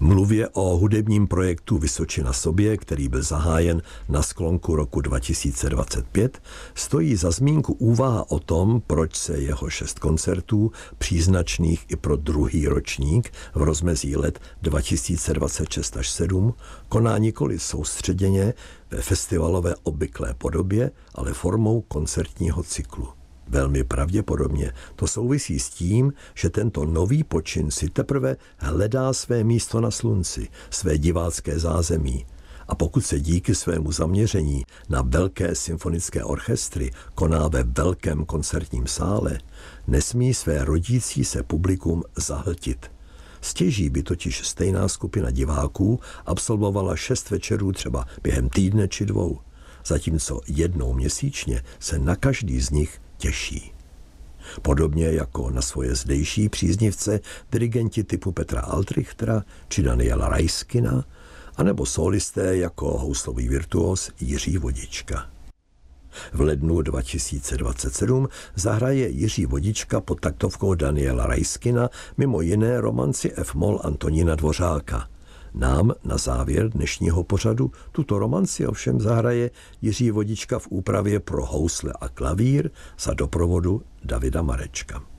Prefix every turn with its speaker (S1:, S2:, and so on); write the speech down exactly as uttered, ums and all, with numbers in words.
S1: mluvě o hudebním projektu Vysočina sobě, který byl zahájen na sklonku roku dva tisíce dvacet pět, stojí za zmínku úvaha o tom, proč se jeho šest koncertů, příznačných i pro druhý ročník v rozmezí let dva tisíce dvacet šest až sedm, koná nikoli soustředěně ve festivalové obvyklé podobě, ale formou koncertního cyklu. Velmi pravděpodobně to souvisí s tím, že tento nový počin si teprve hledá své místo na slunci, své divácké zázemí. A pokud se díky svému zaměření na velké symfonické orchestry koná ve velkém koncertním sále, nesmí své rodící se publikum zahltit. Stěží by totiž stejná skupina diváků absolvovala šest večerů třeba během týdne či dvou, zatímco jednou měsíčně se na každý z nich těší. Podobně jako na svoje zdejší příznivce dirigenti typu Petra Altrichtera či Daniela Rajskina, anebo solisté jako houslový virtuos Jiří Vodička. V lednu dva tisíce dvacet sedm zahraje Jiří Vodička pod taktovkou Daniela Rajskina mimo jiné romanci F-moll Antonína Dvořáka. Nám na závěr dnešního pořadu tuto romanci ovšem zahraje Jiří Vodička v úpravě pro housle a klavír za doprovodu Davida Marečka.